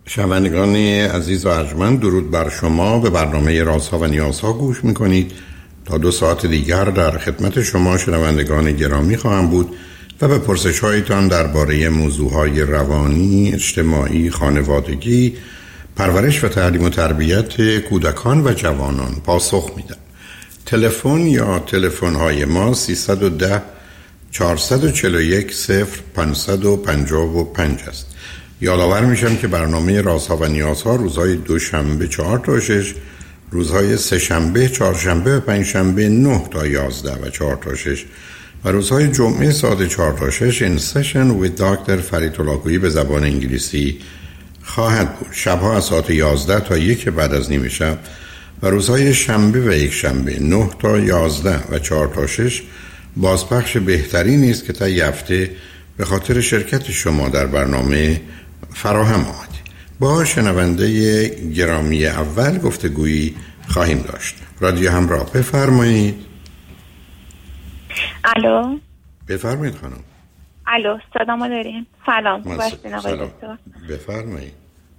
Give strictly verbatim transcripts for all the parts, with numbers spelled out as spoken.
شنوندگان عزیز و ارجمند، درود بر شما. به برنامه رازها و نیازها گوش میکنید. تا دو ساعت دیگر در خدمت شما شنوندگان گرامی خواهم بود و به پرسش هایتان درباره موضوعهای روانی، اجتماعی، خانوادگی، پرورش و تعلیم و تربیت کودکان و جوانان پاسخ میدم. تلفن یا تلفن های ما سیصد و ده چهارصد و چهل و یک صفر پانصد و پنجاه و پنج است. یادآور میشم که برنامه رازها و نیازها روزهای دوشنبه چهار تا شش، روزهای سه شنبه، چهار شنبه و پنج شنبه نه تا یازده و چهار تا شش و روزهای جمعه ساعت چهار تا شش این سشن ویت دکتر فرید هلاکویی به زبان انگلیسی خواهد بود. شبها از ساعت یازده تا یک بعد از نیمه شب و روزهای شنبه و یک شنبه نه تا یازده و چهار تا شش بازپخش بهتری نیست که تا هفته به خاطر شرکت شما در برنامه فراهم آمده. با شنونده گرامی اول گفتگویی خواهیم داشت. رادیو همراه، بفرمایید. الو، بفرمایید خانم. الو، صدامو دارین؟ سلام. باشین آقای دکتر. بفرمایید.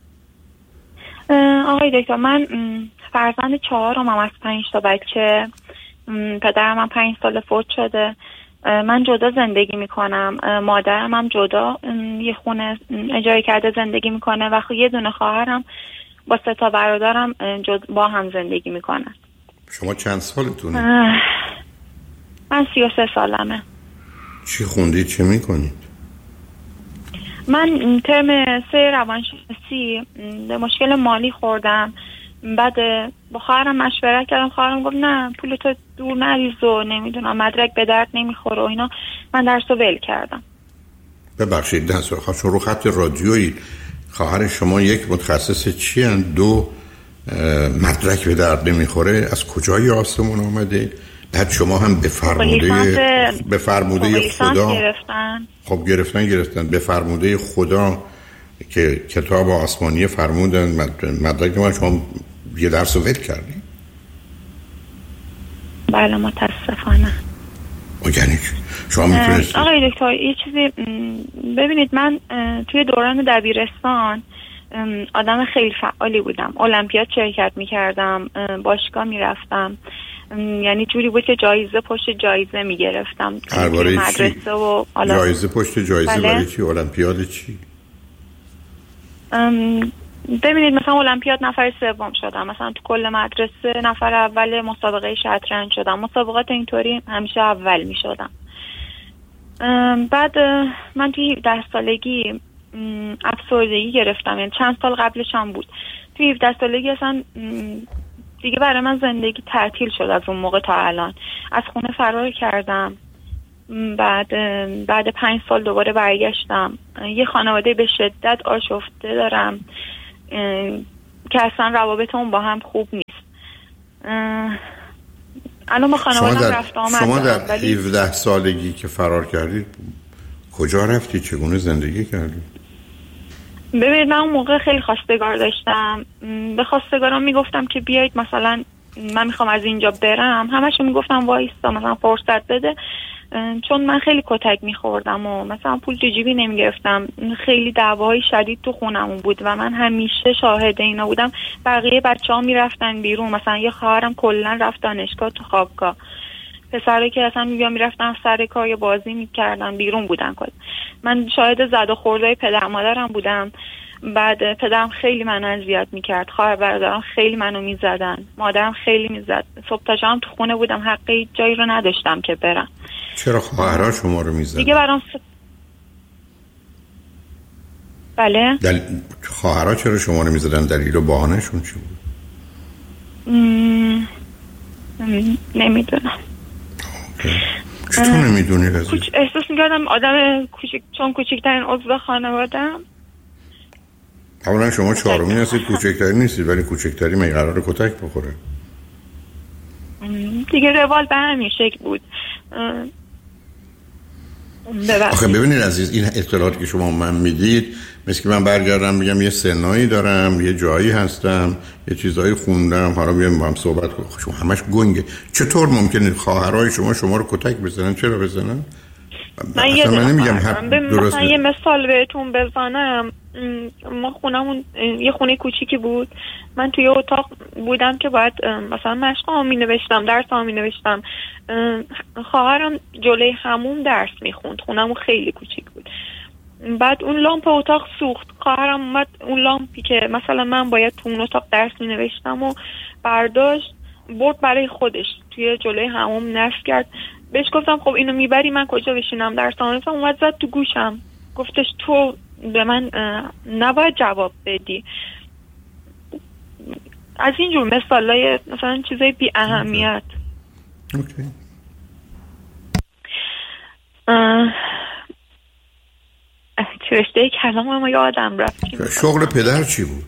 آقای دکتر، من فرزند چهارمم از پنج تا بچه. پدرم هم پنج سال فوت شده. من جدا زندگی میکنم، مادرم هم جدا یه خونه اجاره کرده زندگی میکنه و یه دونه خواهرم با سه تا برادرم با هم زندگی میکنن. شما چند سالتونه؟ من سی و سه سالمه. چی خوندید؟ چه میکنید؟ من ترم سه روانشناسی به مشکل مالی خوردم. بعد با خواهرم مشورت کردم، خواهرم گفت نه پولتو دور نریز و نمیدونم مدرک به درد نمیخوره و اینا. من درسو ول کردم. ببخشید ده سال خواهد رو خط رادیویی. خواهر شما یک متخصص چی هن؟ دو مدرک به درد نمیخوره. از کجای آسمون آمده؟ بعد شما هم به فرموده به فرموده خدا گرفتن. خب گرفتن گرفتن به فرموده خدا که کتاب آسمانی فرمودن مدرک ما شما یه درس رو ول کردی؟ بله متاسفانه. یعنی شما میتونستید؟ آقای دکتر یه چیزی ببینید، من توی دوران دبیرستان آدم خیلی فعالی بودم. المپیاد شرکت میکردم، باشگاه میرفتم، یعنی جوری بود که جایزه پشت جایزه میگرفتم. مدرسه و آلا... جایزه پشت جایزه. بله؟ برای چی؟ المپیاد چی؟ ببینید مثلا المپیاد نفر سوم شدم، مثلا تو کل مدرسه نفر اول مسابقه شطرنج شدم. مسابقات اینطوری همیشه اول می شدم. بعد من توی هفده سالگی افسردگی گرفتم، یعنی چند سال قبلش هم بود. توی هفده سالگی اصلا دیگه برای من زندگی تعطیل شد. از اون موقع تا الان از خونه فرار کردم. بعد بعد پنج سال دوباره برگشتم. یه خانواده به شدت آشفته دارم که اصلا روابطمون با هم خوب نیست. الان با خانواده‌ام رفت آمد. شما در هفده سالگی که فرار کردید کجا رفتی؟ چگونه زندگی کردید؟ ببینید من اون موقع خیلی خواستگار داشتم. به خواستگارام میگفتم که بیایید مثلا من میخوام از اینجا برم، همشون میگفتم وایستا مثلا فرصت بده، چون من خیلی کتک میخوردم و مثلا پول تو جیبی نمیگرفتم. خیلی دعواهای شدید تو خونمون بود و من همیشه شاهد اینا بودم. بقیه بچه‌ها میرفتن بیرون، مثلا یه خواهرم کلا رفت دانشگاه تو خوابگاه، پسرایی که اصلا میگم میرفتن سر کار یا بازی میکردن بیرون بودن کلا. من شاهد زد و خوردهای پدر مادرم بودم. بعد پدرم خیلی منو اذیت میکرد، خواهر برادرام خیلی منو میزدن، مادرم خیلی میزد. صبح تا شام تو خونه بودم، حقی جایی رو نداشتم که برم. چرا خواهرها شما رو میزدن؟ دیگه برام س... بله دل... خواهرها چرا شما رو میزدن؟ دلیل و بهانه‌شون چی بود؟ م... نمیدونم. چطور نمیدونی؟ کوچ... احساس میکردم آدم کوچک، چون کوچکترین عضو خانواده‌ام. اولا شما چهارمی هستید، کوچکتری نیستید، ولی کوچکتری می قراره کتک بخوره. دیگه روال به همین شکل بود. آخه ببینید عزیز، این اطلاعاتی که شما من میدید مثل که من برگردم بگم یه سنایی دارم، یه جایی هستم، یه چیزایی خوندم، حالا بیام با هم صحبت کنم. شما همش گنگه. چطور ممکنه خواهرای شما شما رو کتک بزنن؟ چرا بزنن؟ من یه من نمیگم حق درست مثلا یه مثال بهتون بزنم. ما خونمون یه خونه کوچیکی بود. من توی اتاق بودم که باید مثلا مشقام می نوشتم، درسام می نوشتم. خواهرم جلوی هموم درس می خوند. خونمون خیلی کوچیک بود. بعد اون لامپ اتاق سوخت. خواهرم اومد اون لامپی که مثلا من باید تو اون اتاق درس می نوشتم و برداشت برد برای خودش توی جلوی هموم نصب کرد. بهش گفتم خب اینو میبری من کجا بشینم درسام؟ اومد زد تو گوشم گفتش تو به من نباید جواب بدی. از اینجور مثالای مثلا چیزای بی اهمیت. اوکی. چه رشته کلام اما یادم رفت. شغل پدر چی بود؟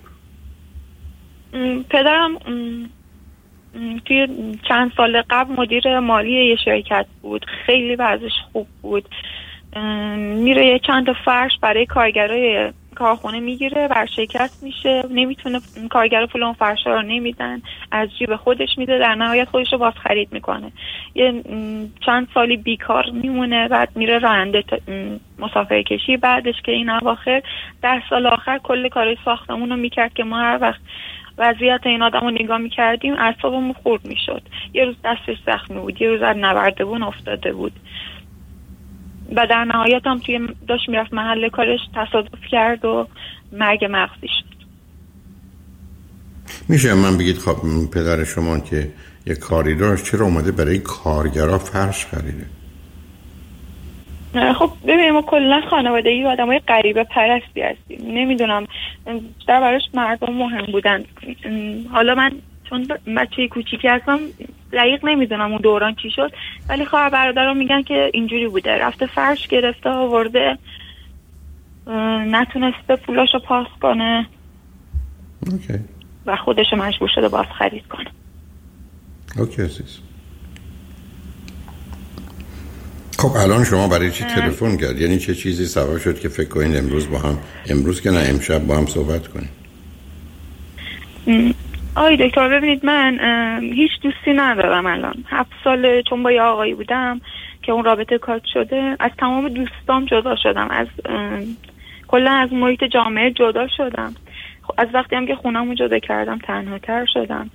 پدرم توی چند سال قبل مدیر مالی یه شرکت بود. خیلی وضعش خوب بود. میره یه چند تا فرش برای کارگرای کارخونه میگیره، ورشکست میشه، نمیتونه، کارگر پول اون فرشا رو نمیدن، از جیب خودش میده، در نهایت خودش رو باز خرید میکنه. یه چند سالی بیکار میمونه. بعد میره راننده مسافر کشی. بعدش که این اواخر ده سال آخر کل کارهای ساختمون رو میکرد که ما هر وقت وضعیت این آدم رو نگاه میکردیم اعصابمون خورد میشد. یه روز دستش زخمی بود، یه روز از نوردبون افتاده بود و در نهایت هم توی داشت میرفت محل کارش تصادف کرد و مرگ مغزی شد. میشه من بگید خب پدر شما که یه کاری داشت چرا اومده برای کارگرا فرش خریده؟ خب ببینیم ما کلا خانوادگی و آدمای غریبه پرستی هستیم. نمیدونم در براش مردم مهم بودن. حالا من چون بچه کوچیکی هستم دقیق نمیدونم اون دوران چی شد، ولی خواهر برادرم میگن که اینجوری بوده، رفته فرش گرفته آورده، نتونسته پولاشو پاس کنه اوکی. و خودشو مجبور شده باز خرید کنه. اوکی عزیز. خب الان شما برای چی تلفن کرد؟ یعنی چه چیزی سبب شد که فکر کنید امروز با هم، امروز که نه امشب با هم صحبت کنیم؟ آی دکتر ببینید من هیچ دوستی ندارم الان. هفت ساله چون با یه آقایی بودم که اون رابطه کات شده از تمام دوستام جدا شدم، از کلا از محیط جامعه جدا شدم. از وقتی هم که خونمو جدا کردم تنها تر شدم.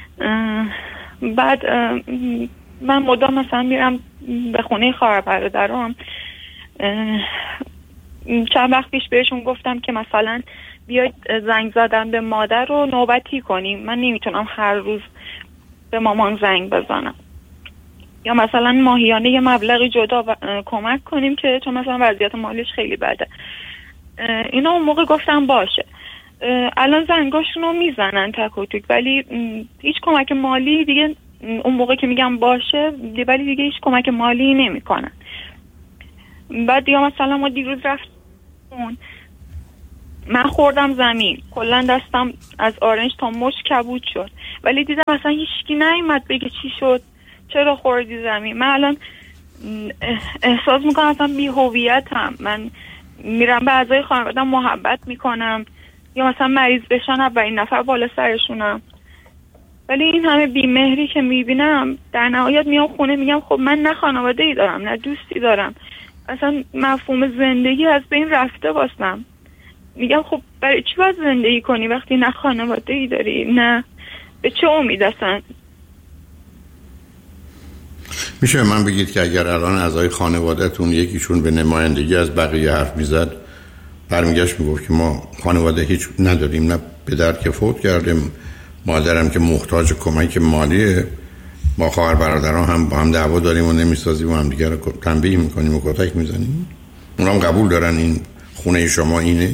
بعد من مدام مثلا میرم به خونه خواهر برادرام. چند وقت پیش بهشون گفتم که مثلا بیاید زنگ زدن به مادر رو نوبتی کنیم، من نمیتونم هر روز به مامان زنگ بزنم، یا مثلا ماهیانه یه مبلغی جدا کمک کنیم که چون مثلا وضعیت مالیش خیلی بده. اینا اون موقع گفتم باشه. الان زنگاشون رو میزنن تک و توک ولی هیچ کمک مالی دیگه، اون موقع که میگم باشه ولی دیگه هیچ کمک مالی نمی کنن. بعد یا مثلا ما دیروز رفتون من خوردم زمین، کلا دستم از آرنج تا مچ کبود شد، ولی دیدم مثلا هیچکی نیومد بگه چی شد، چرا خوردی زمین. من الان احساس میکنم مثلا بی هویتم. من میرم به اعضای خانواده‌ام محبت میکنم یا مثلا مریض بشن اولین نفر بالا سرشونم، ولی این همه بیمهری که میبینم در نهایت میام خونه میگم خب من نه خانواده‌ای دارم نه دوستی دارم، اصلا مفهوم زندگی از بین رفته واسم. میگم خب برای چی باید زندگی کنی وقتی نه خانواده‌ای داری نه به چه امید اصلا؟ میشه من بگید که اگر الان اعضای خانواده‌تون یکیشون به نمایندگی از بقیه حرف میزد برمیگشت میگفت که ما خانواده هیچ نداریم، نه پدر که فوت کرده، مادرم که محتاج کمک مالیه، ما خواهر برادران هم با هم دعوا داریم و نمیسازیم و هم دیگر رو تنبیه میکنیم و کتک میزنیم، اونا هم قبول دارن این خونه شما اینه؟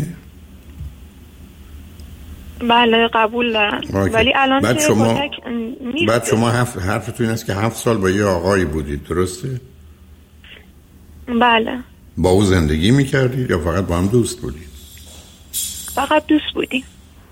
بله قبول دارن. آکی. ولی الان بعد شما نیست. بعد شما هفت حرفتون این است که هفت سال با یه آقایی بودید، درسته؟ بله. با او زندگی میکردید یا فقط با هم دوست بودید؟ فقط دوست بودیم.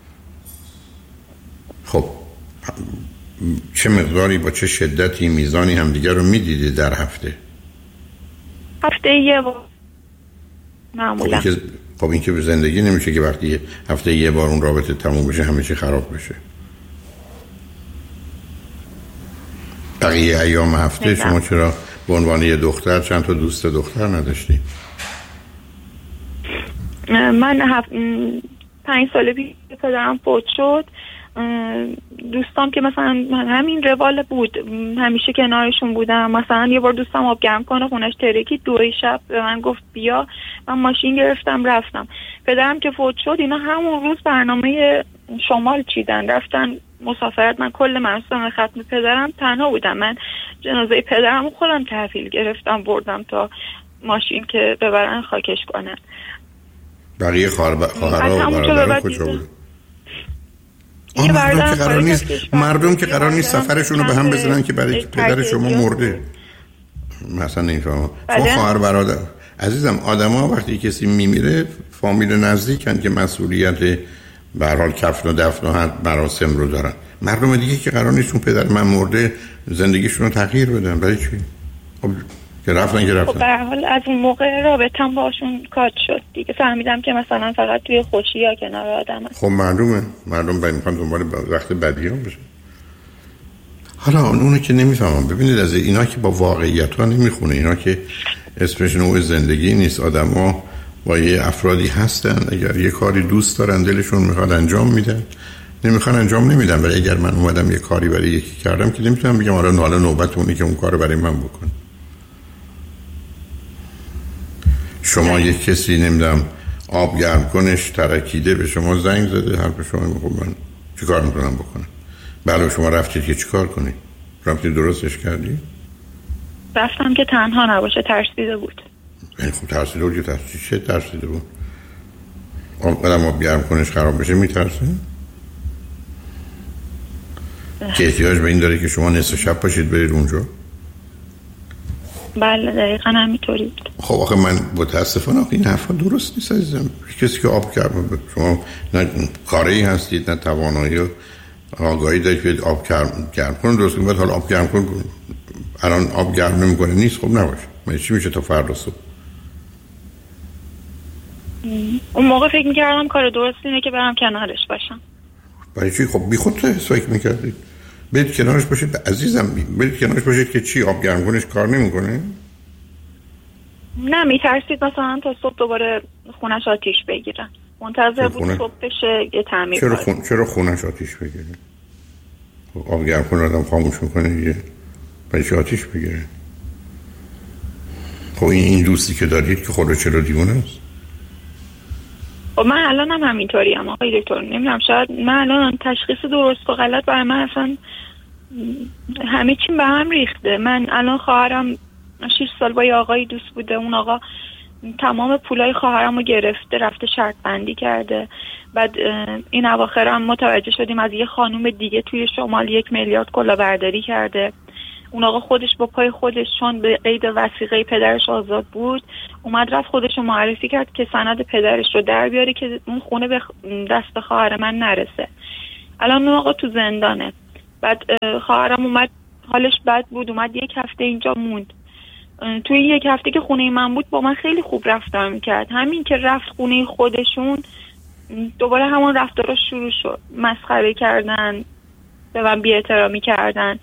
خب چه مقداری با چه شدتی میزانی هم دیگر رو میدیدید در هفته؟ هفته یه بار معمولا. خب این که خب این که به زندگی نمیشه که وقتی هفته یه بار اون رابطه تموم بشه همه چی خراب بشه. بقیه ایام هفته شما چرا به عنوان یه دختر چند تا دوست دختر نداشتی؟ من هف... پنج سال پیش پدرم فوت شد، دوستام که مثلا همین روال بود، همیشه کنارشون بودم. مثلا یه بار دوستم آب گرم کنه خونش ترکی، دوی شب به من گفت بیا، من ماشین گرفتم رفتم. پدرم که فوت شد اینا همون روز برنامه شمال چیدن، رفتن مسافرت. من کل مراسم ختم پدرم تنها بودم. من جنازه پدرم خودم تحویل گرفتم بردم تا ماشین که ببرن خاکش کنن. بقیه خواهرها و برادرها کجا بود؟ آه مردم که قرار نیست مردم که قرار نیست سفرشون رو به هم بزنن که برای پدر شما مرده. مثلا نمیفهمم. خواهر برادر عزیزم، آدما وقتی کسی میمیره فامیل نزدیکن که مسئولیت به هر حال کفن و دفن و هر مراسم رو دارن. مردم دیگه که قرار نیست چون پدر من مرده زندگیشون رو تغییر بدن. برای چی؟ خب که رفتن که رفتن. خب به هر حال از اون موقع رابطه‌ام باشون کات شد دیگه. فهمیدم که مثلا فقط توی خوشی‌ها کنار آدم هست. خب معلومه مردم باید میخوان دنبال وقت بدی هم بشه. حالا اونو که نمیفهمم. ببینید از اینا که با واقعیت ها نمیخونه، اینا که اسمش نوع زندگی نیست. آدم ها با یه افرادی هستن، اگر یه کاری دوست دارن دلشون میخواد انجام میدن، نمیخوان انجام نمیدن. ولی اگر من اومدم یه کاری برای یکی کردم که نمیتونم بگم آره حالا نوبت اونی که اون کارو برای من بکنه. شما یک کسی نمیدونم آب گرم کنش ترکیده به شما زنگ زده، حرف شما میگم من چی کار میتونم بکنم؟ بله شما رفتید که چی کار کنی؟ رفتید درستش کردی؟ رفتم که تنها نباشه، ترسیده بود. این خب ترسیده بود که ترسیده چه ترسیده بود؟ آدم آب گرم کنش خراب بشه میترسه؟ که احتیاج به این داره که شما نصف شب پاشید برید اونجا؟ بله دقیقا همینطوری بود. خب آخه من متاسفانه این حرفا درست نیست عزیزم. کسی که آب گرم شما نه کاری هستید نه توانایی و آگاهی دارید که آب گرم گرم کنید درست کنید. حالا آب گرم کن الان آب گرم نمیکنه نیست، خب نباشه. من چی میشه تا فردا صبح؟ اون موقع فکر میکردم کار درست اینه که برم کنارش باشم. برای چی؟ خب بی خود فکر میکردید برید کنارش باشید عزیزم، برید کنارش باشید که چی آب گرم کنش کار نمیکنه؟ نه میترسید مثلا تا صبح دوباره خونش آتیش بگیرن، منتظر بود صبح بشه یه تعمیر چرا خون... چرا خونش آتیش بگیره؟ آب گرم کنه آدم خاموش میکنه دیگه، برای چی آتیش بگیره؟ خب این این دوستی که دارید که خودش چرا دیوونه است؟ خب من الان هم همینطوری هم آقای دکتر، نمیدونم شاید من الان تشخیص درست و غلط برای من اصلا همه چیم به هم ریخته. من الان خواهرم شش سال با یه آقایی دوست بوده، اون آقا تمام پولای خواهرم رو گرفته رفته شرط بندی کرده. بعد این اواخر هم متوجه شدیم از یه خانوم دیگه توی شمال یک میلیارد کلاهبرداری کرده. اون آقا خودش با پای خودش چون به قید وثیقه پدرش آزاد بود اومد رفت خودش رو معرفی کرد که سند پدرش رو در بیاره که اون خونه به دست خواهر من نرسه. الان اون آقا تو زندانه. بعد خواهرم اومد حالش بد بود، اومد یک هفته اینجا موند. توی یک هفته که خونه من بود با من خیلی خوب رفتار میکرد. همین که رفت خونه خودشون دوباره همون رفتارا شروع شد، مسخره کردن، به من بی احترامی کردن.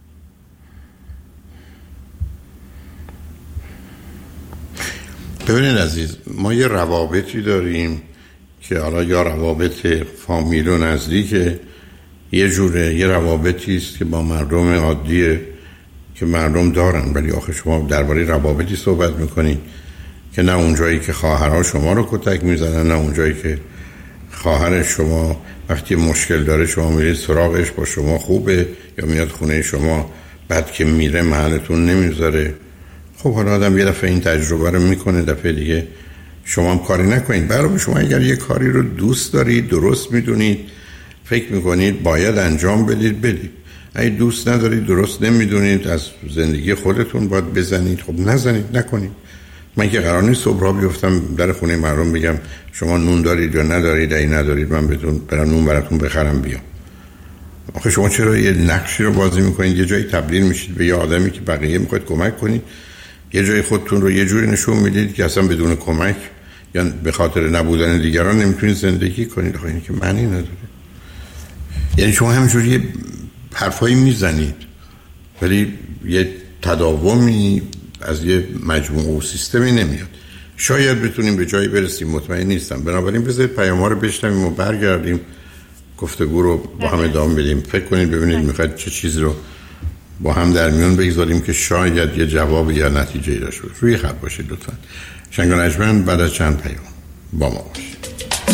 ببینید عزیز، ما یه روابطی داریم که حالا یا روابط فامیل و نزدیکه، یه جوره یه روابطی است که با مردم عادیه که مردم دارن. ولی آخه شما درباره روابطی صحبت میکنید که نه اونجایی که خواهرها شما رو کتک میزنن، نه اونجایی که خواهر شما وقتی مشکل داره شما میرید سراغش با شما خوبه، یا میاد خونه شما بعد که میره محلتون نمیذاره. خب حالا آدم یه دفعه این تجربه رو میکنه، دفعه دیگه شما هم کاری نکنید. برای شما اگر یه کاری رو دوست دارید، درست میدونید، فکر میکنید باید انجام بدید بدید. اگه دوست ندارید، درست نمیدونید، از زندگی خودتون باید بزنید، خب نزنید، نکنید. من که قرار نیست صبح را بیفتم در خونه مردم بگم شما نون دارید یا ندارید، اگه ندارید من بهتون برام نون براتون بخرم بیام. آخه شما چرا یه نقشی رو بازی میکنید؟ یه جایی تبدیل میشید به یه آدمی که بقیه میخواید کمک کنید، یه جای خودتون رو یه جوری نشون میدید که اصلا بدون کمک یا به خاطر نبودن دیگران نمیتونید زندگی کنید. آخه این که معنی نداره. یعنی شما همینجوری حرفایی میزنید ولی یه تداومی از یه مجموعه و سیستمی نمیاد. شاید بتونیم به جایی برسیم، مطمئن نیستم. بنابراین بذارید پیام‌ها رو بشنویم و برگردیم گفتگو رو با هم ادامه بدیم. فکر کنید ببینید میخواید چه چیزی رو با هم در میون بگذاریم که شاید یه جواب یا نتیجه داشته باشه. روی خط باشید لطفاً. شنگ و نجمن بعد از چند پیام با ما باشید.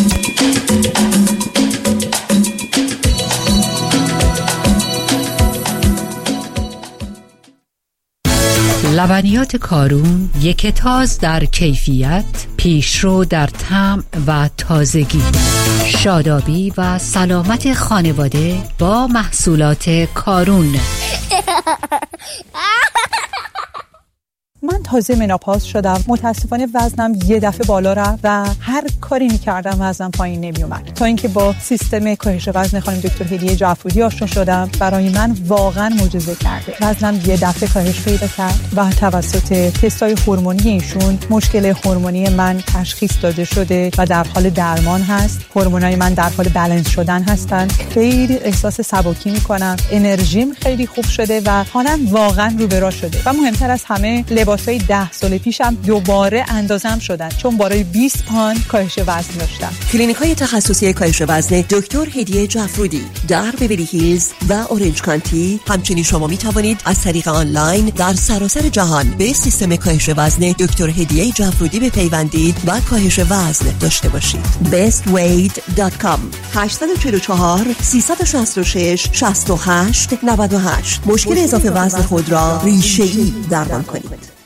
لبنیات کارون، یک تاز در کیفیت، پیشرو در طعم و تازگی. شادابی و سلامت خانواده با محصولات کارون. من تازه مناپاز شدم. متاسفانه وزنم یه دفعه بالا رفت و هر کاری می‌کردم وزنم پایین نمیومد، تا اینکه با سیستم کاهش وزن خانم دکتر هدیه جعفرودی آشنا شدم. برای من واقعا معجزه کرده. وزنم یه دفعه کاهش پیدا کرد و توسط تست‌های هورمونی ایشون مشکل هورمونی من تشخیص داده شده و در حال درمان هست. هورمونای من در حال بالانس شدن هستن. خیلی احساس سبکی می‌کنم. انرژیم خیلی خوب شده و حالم واقعا رو به راه شده. و مهمتر از همه لباسای ده سال پیشم دوباره اندازم شدن، چون برای بیست پوند کاهش وزن داشتم. کلینیک‌های تخصصی کاهش وزن دکتر هدیه جعفرودی در بیولی هیلز و اورنج کانتی. همچنین شما می توانید از طریق آنلاین در سراسر جهان به سیستم کاهش وزن دکتر هدیه جعفرودی بپیوندید و کاهش وزن داشته باشید. best weight dot com هشت چهار چهار سه شش شش شش هشت نه هشت. مشکل اضافه وزن خود را ریشه‌ای درمان کنید.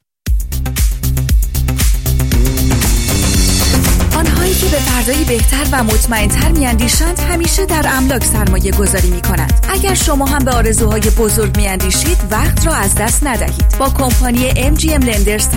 که به فردایی بهتر و مطمئن‌تر می‌اندیشند همیشه در املاک سرمایه گذاری می‌کنند. اگر شما هم به آرزوهای بزرگ می‌اندیشید وقت را از دست ندهید. با کمپانی ام جی ام لندرز